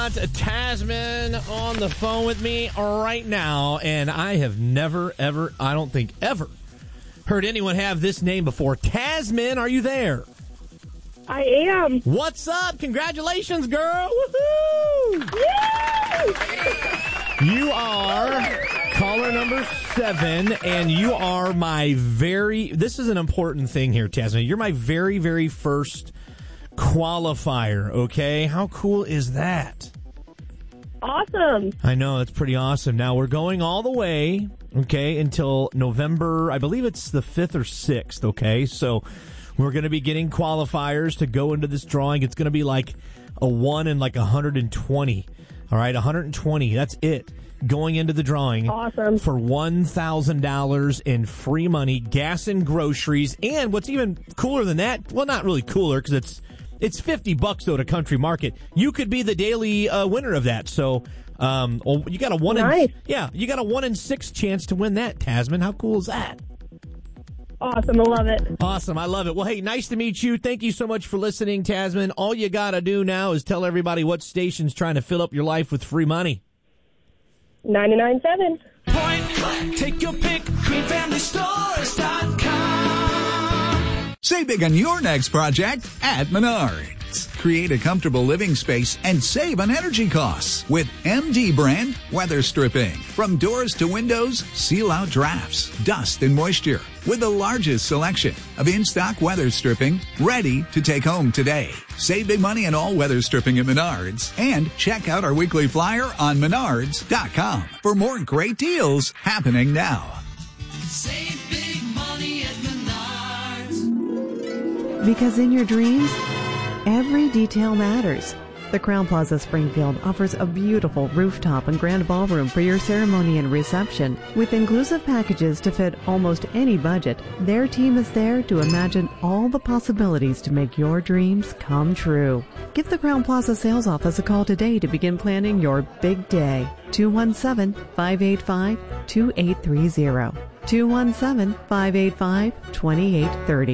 Tasman on the phone with me right now, and I have never, ever, I don't think ever, heard anyone have this name before. Tasman, are you there? I am. What's up? Congratulations, girl. Woohoo! Yay! You are caller number 7, and you are my this is an important thing here, Tasman. You're my very, very first qualifier, okay? How cool is that? Awesome. I know, that's pretty awesome. Now, we're going all the way, okay, until November, I believe it's the 5th or 6th, okay? So we're going to be getting qualifiers to go into this drawing. It's going to be like a 1 in like 120, all right? 120, that's it. Going into the drawing. Awesome. For $1,000 in free money, gas and groceries, and what's even cooler than that, well, not really cooler because it's $50 though to Country Market. You could be the daily winner of that. So, you got a 1 you got a 1 in 6 chance to win that, Tasman. How cool is that? Awesome. I love it. Awesome. I love it. Well, hey, nice to meet you. Thank you so much for listening, Tasman. All you got to do now is tell everybody what station's trying to fill up your life with free money. 99.7. Point, take your pick, queenfamilystores.com. Save big on your next project at Menards. Create a comfortable living space and save on energy costs with MD brand weather stripping. From doors to windows, seal out drafts, dust, and moisture with the largest selection of in-stock weather stripping ready to take home today. Save big money on all weather stripping at Menards and check out our weekly flyer on Menards.com for more great deals happening now. Save big money at Menards. Because in your dreams, every detail matters. The Crowne Plaza Springfield offers a beautiful rooftop and grand ballroom for your ceremony and reception. With inclusive packages to fit almost any budget, their team is there to imagine all the possibilities to make your dreams come true. Give the Crowne Plaza sales office a call today to begin planning your big day. 217-585-2830. 217-585-2830.